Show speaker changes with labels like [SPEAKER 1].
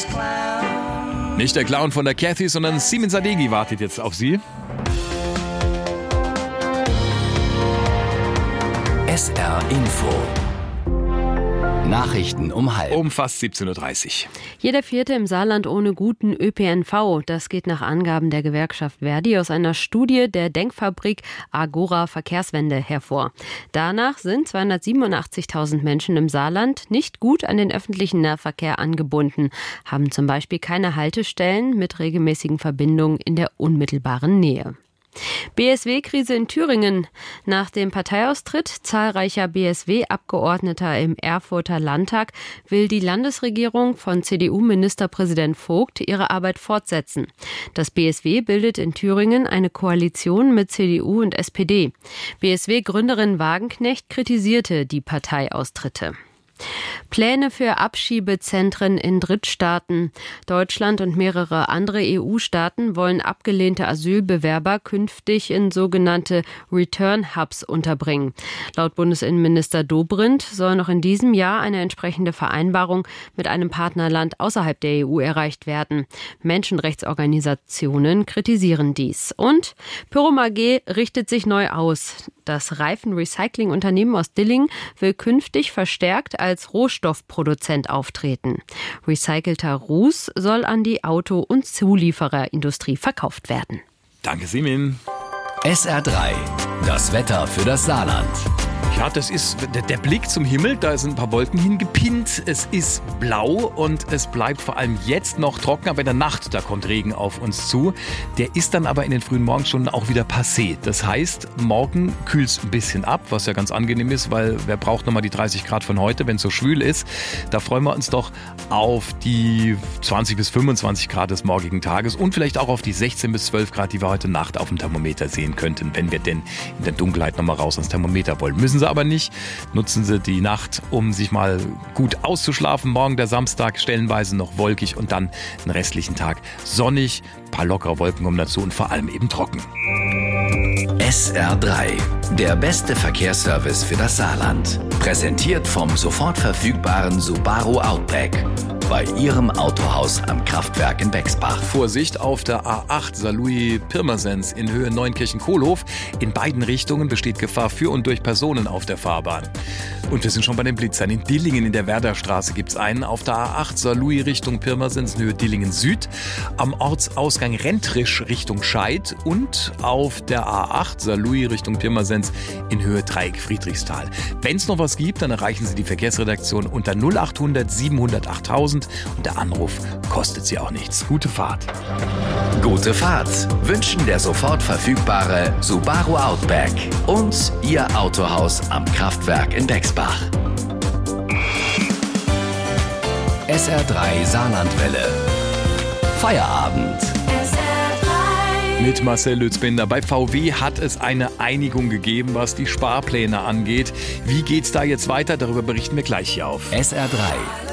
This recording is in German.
[SPEAKER 1] Nicht der Clown von der Kathy, sondern Simin Sadeghi wartet jetzt auf Sie.
[SPEAKER 2] SR Info. Nachrichten um 12:30.
[SPEAKER 1] Um fast 17:30 Uhr.
[SPEAKER 3] Jeder Vierte im Saarland ohne guten ÖPNV. Das geht nach Angaben der Gewerkschaft Verdi aus einer Studie der Denkfabrik Agora Verkehrswende hervor. Danach sind 287.000 Menschen im Saarland nicht gut an den öffentlichen Nahverkehr angebunden, haben zum Beispiel keine Haltestellen mit regelmäßigen Verbindungen in der unmittelbaren Nähe. BSW-Krise in Thüringen. Nach dem Parteiaustritt zahlreicher BSW-Abgeordneter im Erfurter Landtag will die Landesregierung von CDU-Ministerpräsident Vogt ihre Arbeit fortsetzen. Das BSW bildet in Thüringen eine Koalition mit CDU und SPD. BSW-Gründerin Wagenknecht kritisierte die Parteiaustritte. Pläne für Abschiebezentren in Drittstaaten. Deutschland und mehrere andere EU-Staaten wollen abgelehnte Asylbewerber künftig in sogenannte Return-Hubs unterbringen. Laut Bundesinnenminister Dobrindt soll noch in diesem Jahr eine entsprechende Vereinbarung mit einem Partnerland außerhalb der EU erreicht werden. Menschenrechtsorganisationen kritisieren dies. Und Pyrum AG richtet sich neu aus. Das Reifenrecycling-Unternehmen aus Dillingen will künftig verstärkt als Rohstoffproduzent auftreten. Recycelter Ruß soll an die Auto- und Zuliefererindustrie verkauft werden.
[SPEAKER 1] Danke, Simin.
[SPEAKER 2] SR3. Das Wetter für das Saarland.
[SPEAKER 1] Ja, das ist der Blick zum Himmel, da sind ein paar Wolken hingepinnt. Es ist blau und es bleibt vor allem jetzt noch trocken, aber in der Nacht, da kommt Regen auf uns zu. Der ist dann aber in den frühen Morgenstunden auch wieder passé. Das heißt, morgen kühlt es ein bisschen ab, was ja ganz angenehm ist, weil wer braucht nochmal die 30 Grad von heute, wenn es so schwül ist. Da freuen wir uns doch auf die 20 bis 25 Grad des morgigen Tages und vielleicht auch auf die 16 bis 12 Grad, die wir heute Nacht auf dem Thermometer sehen könnten, wenn wir denn in der Dunkelheit nochmal raus ans Thermometer wollen. Müssen Sie aber nicht. Nutzen Sie die Nacht, um sich mal gut auszuschlafen. Morgen der Samstag stellenweise noch wolkig und dann den restlichen Tag sonnig. Ein paar lockere Wolken kommen dazu und vor allem eben trocken.
[SPEAKER 2] SR3. Der beste Verkehrsservice für das Saarland. Präsentiert vom sofort verfügbaren Subaru Outback. Bei Ihrem Autohaus am Kraftwerk in Bexbach.
[SPEAKER 1] Vorsicht auf der A8 Saarlouis-Pirmasens in Höhe Neunkirchen-Kohlhof. In beiden Richtungen besteht Gefahr für und durch Personen auf der Fahrbahn. Und wir sind schon bei den Blitzern. In Dillingen in der Werderstraße gibt es einen. Auf der A8 Saarlouis Richtung Pirmasens in Höhe Dillingen Süd. Am Ortsausgang Rentrisch Richtung Scheid. Und auf der A8 Saarlouis Richtung Pirmasens in Höhe Dreieck Friedrichsthal. Wenn es noch was gibt, dann erreichen Sie die Verkehrsredaktion unter 0800 700 8000. Und der Anruf kostet Sie auch nichts. Gute Fahrt.
[SPEAKER 2] Gute Fahrt wünschen der sofort verfügbare Subaru Outback und Ihr Autohaus am Kraftwerk in Bexbach. SR3 Saarlandwelle. Feierabend.
[SPEAKER 1] Mit Marcel Lützbinder. Bei VW hat es eine Einigung gegeben, was die Sparpläne angeht. Wie geht's da jetzt weiter? Darüber berichten wir gleich hier auf
[SPEAKER 2] SR3.